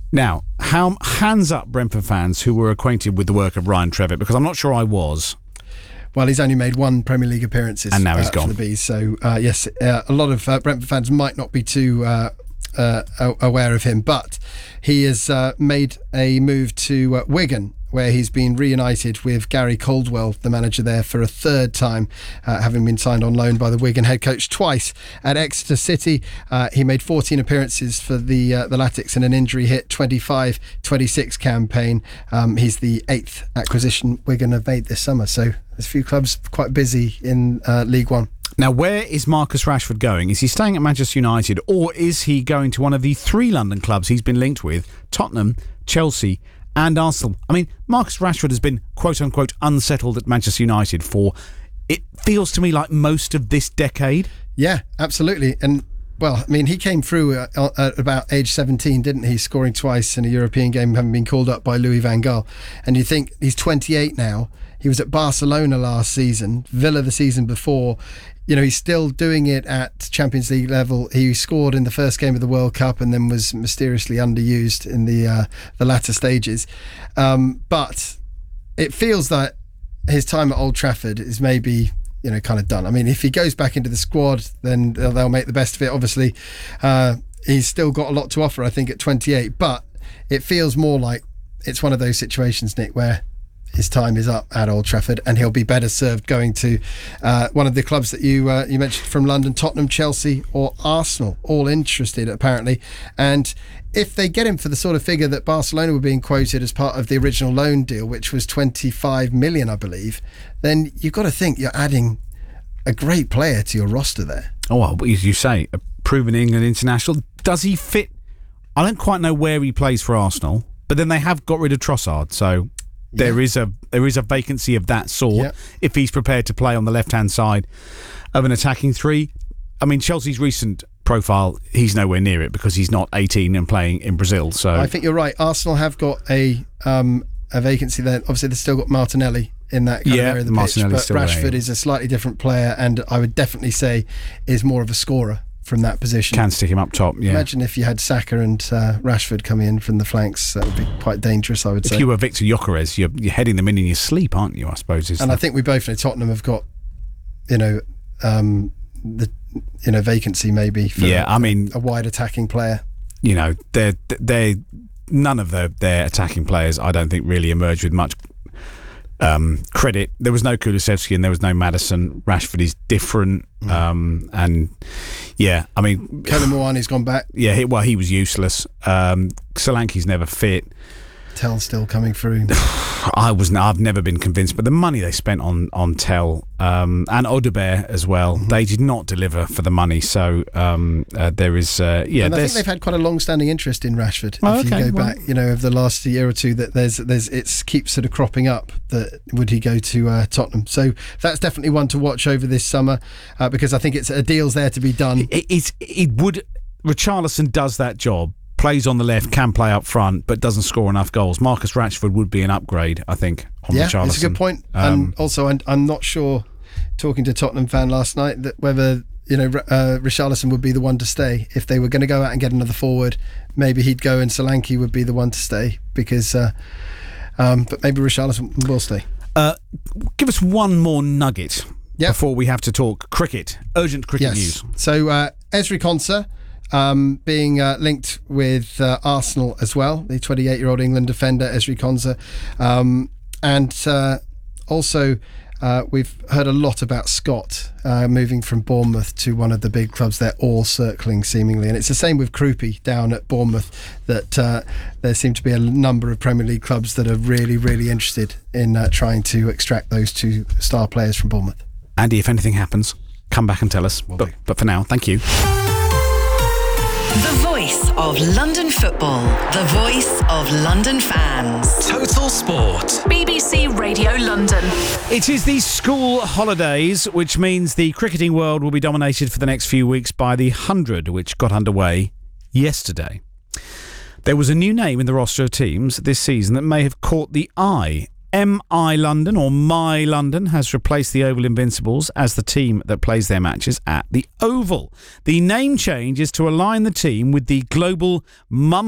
Now, hands up Brentford fans who were acquainted with the work of Ryan Trevitt, because I'm not sure I was. Well, he's only made one Premier League appearance and now he's gone for the Bees. So, yes, a lot of Brentford fans might not be too aware of him, but he has made a move to Wigan, where he's been reunited with Gary Caldwell, the manager there, for a third time, having been signed on loan by the Wigan head coach twice at Exeter City. He made 14 appearances for the Latics in an injury-hit 25-26 campaign. He's the 8th acquisition Wigan have made this summer, so there's a few clubs quite busy in League One. Now, where is Marcus Rashford going? Is he staying at Manchester United, or is he going to one of the 3 London clubs he's been linked with, Tottenham, Chelsea and Arsenal? I mean, Marcus Rashford has been, quote-unquote, unsettled at Manchester United for, it feels to me, like most of this decade. Yeah, absolutely. And, well, I mean, he came through at about age 17, didn't he? Scoring twice in a European game, having been called up by Louis van Gaal. And you think he's 28 now. He was at Barcelona last season, Villa the season before. You know, he's still doing it at Champions League level. He scored in the first game of the World Cup and then was mysteriously underused in the latter stages. But it feels that his time at Old Trafford is maybe, you know, kind of done. I mean, if he goes back into the squad, then they'll make the best of it. Obviously, he's still got a lot to offer, I think, at 28. But it feels more like it's one of those situations, Nick, where his time is up at Old Trafford and he'll be better served going to one of the clubs that you mentioned from London, Tottenham, Chelsea or Arsenal, all interested apparently. And if they get him for the sort of figure that Barcelona were being quoted as part of the original loan deal, which was 25 million, I believe, then you've got to think you're adding a great player to your roster there. Oh, well, as you say, a proven England international. Does he fit? I don't quite know where he plays for Arsenal, but then they have got rid of Trossard, so there is a vacancy of that sort if he's prepared to play on the left-hand side of an attacking 3. I mean, Chelsea's recent profile, he's nowhere near it because he's not 18 and playing in Brazil. So I think you're right. Arsenal have got a vacancy there. Obviously, they've still got Martinelli in that kind of area of the pitch, but Rashford is a slightly different player, and I would definitely say is more of a scorer from that position. Can stick him up top, yeah. Imagine if you had Saka and Rashford coming in from the flanks. That would be quite dangerous, I would say. If you were Victor Gyökeres, you're heading them in your sleep, aren't you, I suppose? And I think we both know Tottenham have got, vacancy maybe for a wide attacking player. You know, they're none of their attacking players, I don't think, really emerged with much credit. There was no Kulusevski and there was no Maddison. Rashford is different, and I mean, Kevin Moani's gone back. Yeah, he was useless. Solanke's never fit. Tell still coming through. I've never been convinced, but the money they spent on Tell and Audebert as well, they did not deliver for the money. So there is, and I think they've had quite a long-standing interest in Rashford. If you go back, over the last year or two, that it keeps sort of cropping up that would he go to Tottenham? So that's definitely one to watch over this summer because I think it's a deal's there to be done. Richarlison does that job. Plays on the left, can play up front, but doesn't score enough goals. Marcus Rashford would be an upgrade, I think, on Richarlison. Yeah, it's a good point. And also, I'm not sure, talking to a Tottenham fan last night, that whether Richarlison would be the one to stay. If they were going to go out and get another forward, maybe he'd go and Solanke would be the one to stay because, but maybe Richarlison will stay. Give us one more nugget before we have to talk cricket. Urgent cricket news. So, Ezri Konsa, being linked with Arsenal as well, the 28-year-old England defender Ezri Konsa, and also we've heard a lot about Scott moving from Bournemouth to one of the big clubs. They're all circling seemingly, and it's the same with Krupi down at Bournemouth, that there seem to be a number of Premier League clubs that are really, really interested in trying to extract those 2 star players from Bournemouth. Andy, if anything happens, come back and tell us. But for now, thank you. The voice of London football. The voice of London fans. Total Sport. BBC Radio London. It is the school holidays, which means the cricketing world will be dominated for the next few weeks by the 100, which got underway yesterday. There was a new name in the roster of teams this season that may have caught the eye. MI London, or My London, has replaced the Oval Invincibles as the team that plays their matches at the Oval. The name change is to align the team with the global Mum